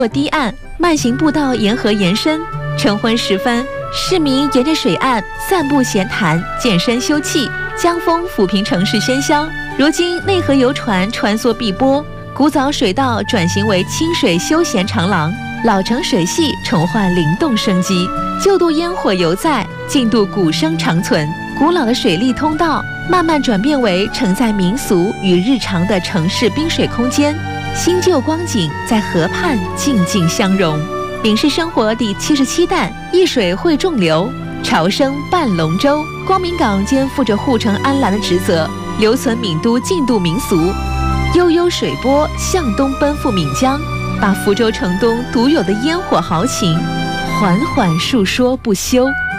过堤岸，慢行步道沿河延伸。晨昏时分，市民沿着水岸散步闲谈、健身休憩，江风抚平城市喧嚣。如今内河游船穿梭碧波，古早水道转型为清水休闲长廊，老城水系重焕灵动生机。旧渡烟火犹在，近渡古声长存。古老的水利通道慢慢转变为承载民俗与日常的城市滨水空间，新旧光景在河畔静静相融。闽市生活第77弹，一水汇众流，潮生伴龙舟。光明港肩负着护城安澜的职责，留存闽都近渡民俗。悠悠水波向东奔赴闽江，把福州城东独有的烟火豪情缓缓述说不休。